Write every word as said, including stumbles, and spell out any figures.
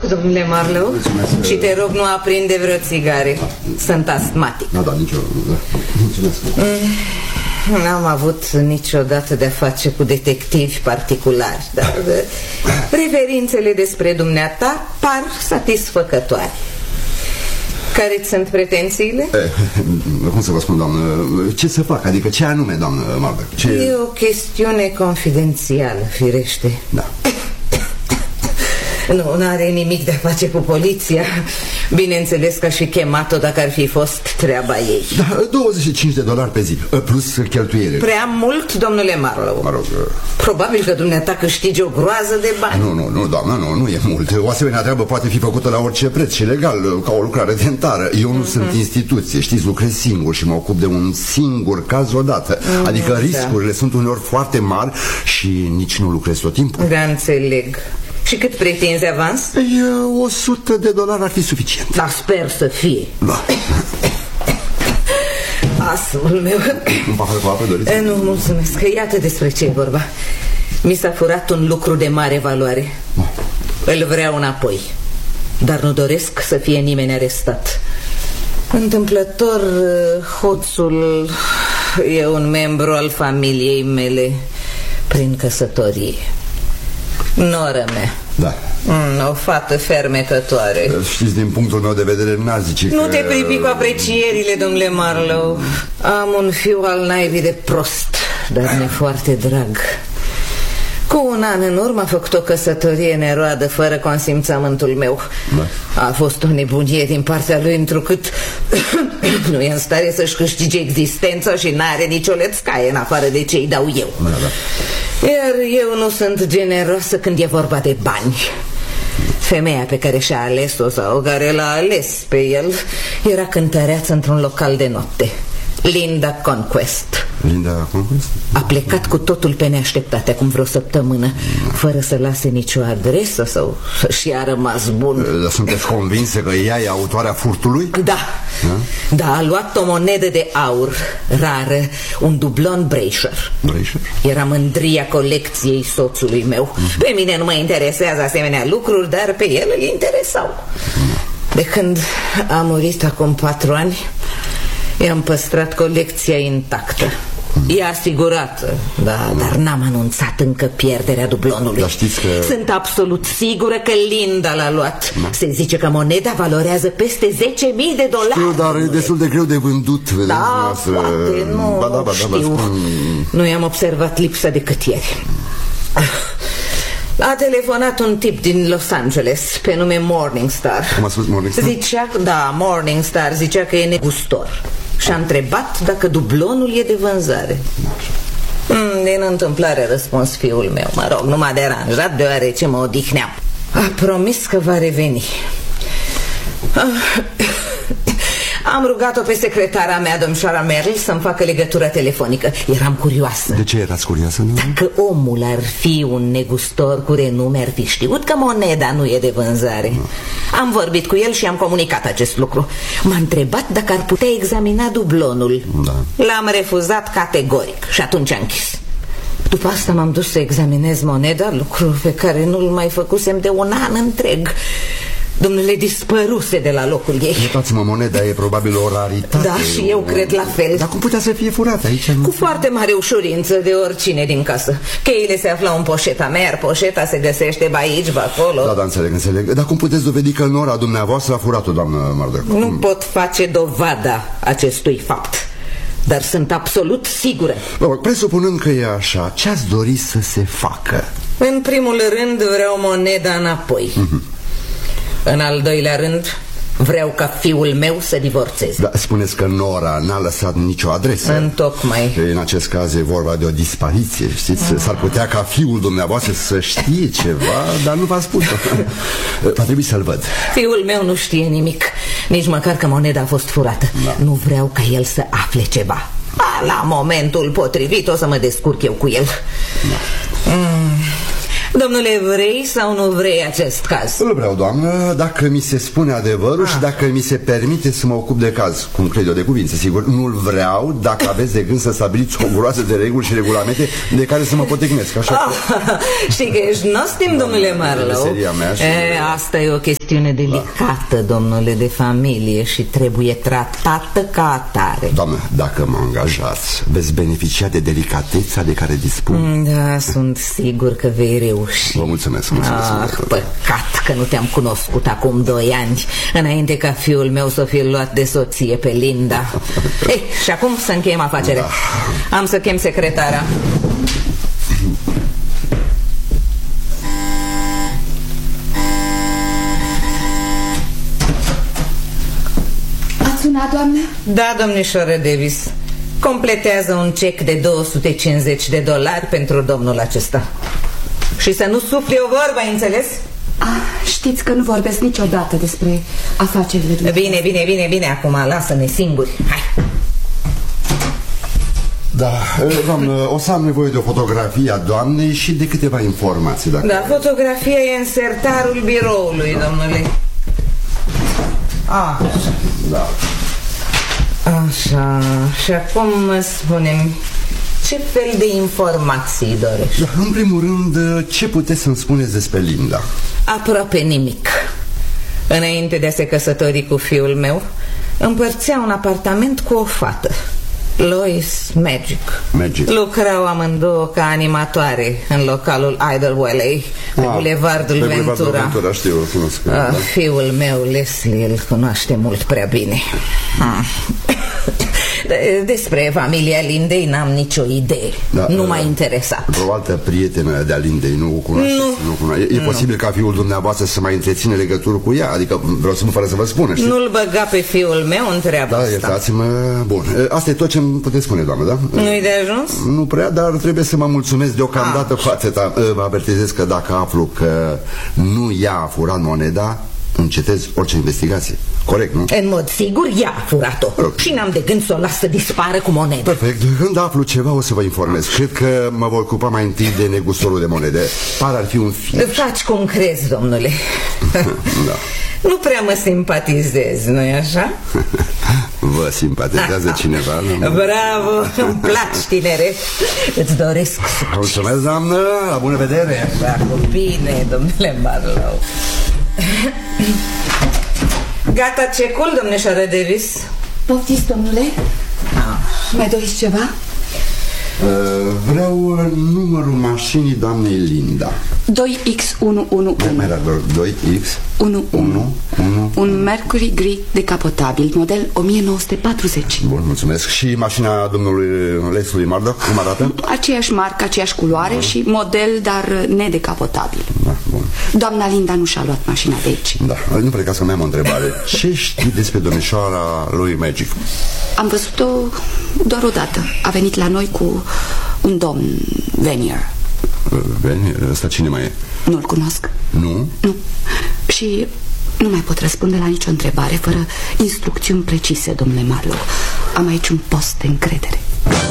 domnule Marlowe. Mulțumesc. Și te rog, nu aprinde vreo țigare. Sunt astmatic. Da, da, nicio... Da. Mulțumesc. Mm, n-am avut niciodată de-a face cu detectivi particulari, dar referințele despre dumneata par satisfăcătoare. Care sunt pretențiile? Eh, cum să vă spun, doamnă? Ce să fac? Adică ce anume, doamnă Marder? Ce... E o chestiune confidențială, firește. Da. Nu, n-are nimic de a face cu poliția. Bineînțeles că aș fi chemat-o dacă ar fi fost treaba ei. Da, douăzeci și cinci de dolari pe zi, plus cheltuiere. Prea mult, domnule Marlowe? Mă rog... Probabil că dumneata câștigi o groază de bani. Nu, nu, nu, doamna, nu, nu e mult. O asemenea treabă poate fi făcută la orice preț și legal, ca o lucrare dentară. Eu nu mm-hmm. sunt instituție, știți, lucrez singur și mă ocup de un singur caz odată. Mm-hmm, adică riscurile da. sunt uneori foarte mari și nici nu lucrez tot timpul. Da, înțeleg. Și cât pretinzi avans? O sută de dolari ar fi suficient. Da, sper să fie. Da. Asul meu. Un pahar cu apă doriți? Nu, mulțumesc, că iată despre ce e vorba. Mi s-a furat un lucru de mare valoare. Da. Îl vreau înapoi, dar nu doresc să fie nimeni arestat. Întâmplător, hoțul e un membru al familiei mele prin căsătorie. Nora mea. Da. mm, O fată fermecătoare. Știți, din punctul meu de vedere, n-ar zice că... Nu te pripi cu aprecierile, domnule Marlowe. Am un fiu al naibii de prost, dar mi-e foarte drag. Cu un an în urmă a făcut o căsătorie neroadă fără consimțământul meu. Da. A fost o nebunie din partea lui, întrucât nu e în stare să-și câștige existența și n-are nicio lețcaie în afară de ce-i dau eu. Da, da. Iar eu nu sunt generoasă când e vorba de bani. Femeia pe care și-a ales-o sau care l-a ales pe el era cântăreață într-un local de noapte. Linda Conquest. Linda Conquest? A plecat cu totul pe neașteptate acum vreo săptămână, fără să lase nicio adresă sau și a rămas bun. Dar sunteți convinsă că ea e autoarea furtului? Da. Da, da, a luat o monedă de aur rară, un dublon Bracer. Bracer? Era mândria colecției soțului meu. mm-hmm. Pe mine nu mă interesează asemenea lucruri, dar pe el îl interesau. mm. De când a murit acum patru ani, i-am păstrat colecția intactă. E asigurată, da, dar n-am anunțat încă pierderea dublonului. Dar știți că... Sunt absolut sigură că Linda l-a luat. da. Se zice că moneda valorează peste zece mii de dolari. Știu, dar e destul de greu de vândut, vedeți. Da, noastră... poate, nu ba, da, ba, știu. da, spun... Nu i-am observat lipsa decât ieri. A telefonat un tip din Los Angeles pe nume Morningstar. Cum a spus Morningstar? Zicea, da, Morningstar zicea că e negustor și a întrebat dacă dublonul e de vânzare. mm, Din întâmplare a răspuns fiul meu. Mă rog, nu m-a deranjat deoarece mă odihneam. A promis că va reveni. Am rugat-o pe secretara mea, domnișoara Merrill, să-mi facă legătură telefonică. Eram curioasă. De ce erați curioasă? Nu? Dacă omul ar fi un negustor cu renume, ar fi știut că moneda nu e de vânzare. no. Am vorbit cu el și am comunicat acest lucru. M-a întrebat dacă ar putea examina dublonul. da. L-am refuzat categoric și atunci a închis. După asta m-am dus să examinez moneda, lucru pe care nu-l mai făcusem de un an întreg. Domnule, dispăruse de la locul ei. Uitați-mă, moneda e probabil o raritate. Da, și eu cred la fel. Dar cum putea să fie furată aici? Cu foarte mare ușurință de oricine din casă. Cheile se aflau în poșeta mea, iar poșeta se găsește ba aici, ba acolo. Da, da, înțeleg, înțeleg. Dar cum puteți dovedi că nora dumneavoastră a furat-o, doamnă Marder? Nu pot face dovada acestui fapt, dar sunt absolut sigură. Presupunând că e așa, ce-ați dori să se facă? În primul rând vreau moneda înapoi. uh-huh. În al doilea rând, vreau ca fiul meu să divorțeze. Da, spuneți că nora n-a lăsat nicio adresă. Întocmai. În acest caz e vorba de o dispariție, știți? Mm. S-ar putea ca fiul dumneavoastră să știe ceva, dar nu v-a spus. Va trebui să-l văd. Fiul meu nu știe nimic, nici măcar că moneda a fost furată. da. Nu vreau ca el să afle ceva. A, la momentul potrivit o să mă descurc eu cu el. da. mm. Domnule, vrei sau nu vrei acest caz? Îl vreau, doamnă, dacă mi se spune adevărul ah. și dacă mi se permite să mă ocup de caz. Cum cred eu, de cuvință, sigur. Nu-l vreau dacă aveți de gând să stabiliți o groază de reguli și regulamente de care să mă potecnesc, așa că... ah, Știi că ești nostim, da, domnule Marlow. Mea și... e, Asta e o chestiune delicată, da, domnule, de familie și trebuie tratată ca atare. Doamnă, dacă mă angajați, veți beneficia de delicateța de care dispun. Da, sunt sigur că vei reuși. Vă mulțumesc, mulțumesc. Ah, păcat că nu te-am cunoscut acum doi ani, înainte ca fiul meu să fie luat de soție pe Linda. Ei, și acum să încheiem afacerea. Da. Am să chem secretara. Ați sunat, doamnă? Da, domnișoară Davis. Completează un cec de două sute cincizeci de dolari pentru domnul acesta. Și să nu sufli o vorbă, ai înțeles? Ah, știți că nu vorbesc niciodată despre afacerile dumneavoastră. Bine, bine, bine, bine, acum lasă-ne singuri. Hai. Da, doamnă, o să am nevoie de o fotografie a doamnei și de câteva informații, dacă... Da, fotografia e în sertarul biroului, domnule. Ah. Da. Așa, și acum spune-mi, ce fel de informații dorești? Da, în primul rând, ce puteți să-mi spuneți despre Linda? Aproape nimic. Înainte de a se căsători cu fiul meu, împărțea un apartament cu o fată, Lois Magic. Magic. Lucrau amândouă ca animatoare în localul Idlewild, pe ah, Bulevardul Ventura. Ventura, știu, îl cunosc. Ah, da? Fiul meu, Leslie, îl cunoaște mult prea bine. Ah. Despre familia Lindei n-am nicio idee, da, nu m-a interesat. O altă prietenă de-a Lindei, nu o cunoașteți? Nu, nu cunoaște. E, e nu. posibil ca fiul dumneavoastră să mai întreține legături cu ea? Adică vreau să mă fără să vă spună, știi? Nu-l băga pe fiul meu în treaba da, asta. iertați-mă. Bun, asta e tot ce îmi puteți spune, doamnă, da? Nu-i de ajuns? Nu prea, dar trebuie să mă mulțumesc deocamdată ah. cu atâta. Mă avertizez că dacă aflu că nu ea a furat moneda, încetez orice investigație. Corect, nu? În mod sigur, ea a furat-o și n-am de gând să o las să dispară cu moneda. Perfect, când aflu ceva o să vă informez. Cred că mă voi ocupa mai întâi de negustorul de monede. Pare ar fi un fiș. Faci cum crezi, domnule. Da. Nu prea mă simpatizezi, nu-i așa? Vă simpatizează cineva? Nu? Bravo, îmi placi, tinere. Îți doresc succes. Mulțumesc, doamnă, la bună vedere. Da, cu bine, domnule Marlow. Gata cecul, domnișoară Davis? Poftiți, domnule? Ah. Mai doriți ceva? Uh, vreau numărul mașinii doamnei Linda. doi X unu unu unu. Mai era doi X unu unu. Un Mercury gri decapotabil, model o mie nouă sute patruzeci. Bun, mulțumesc. Și mașina domnului Leslie Murdoch, cum arată? Aceeași marcă, aceeași culoare da. Și model, dar nedecapotabil. Da, bun. Doamna Linda nu și-a luat mașina de aici. Da, nu pleca să mai am o întrebare. Ce știi despre domnișoara lui Magic? Am văzut-o doar o dată. A venit la noi cu un domn Venier. Venier? Ăsta cine mai e? Nu-l cunosc. Nu? Nu. Și nu mai pot răspunde la nicio întrebare fără instrucțiuni precise, domnule Marlow. Am aici un post de încredere.